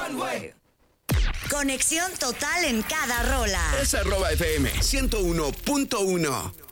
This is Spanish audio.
Conexión total en cada rola. Es @FM 101.1.